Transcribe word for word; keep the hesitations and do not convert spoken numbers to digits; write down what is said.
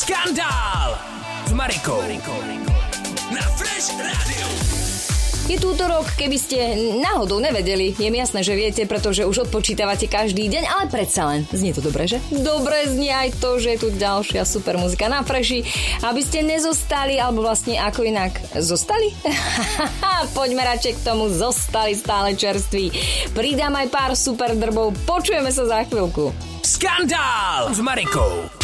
Skandál s Marikou na Fresh Radio. Je tu útorok, keby ste náhodou nevedeli. Je mi jasné, že viete, pretože už odpočítavate každý deň, ale predsa len. Znie to dobre, že? Dobre znie aj to, že je tu ďalšia super muzika na Freshi, aby ste nezostali, alebo vlastne ako inak zostali? Poďme radšej k tomu, zostali stále čerství. Pridám aj pár super drbov, počujeme sa za chvíľku. Skandál s Marikou.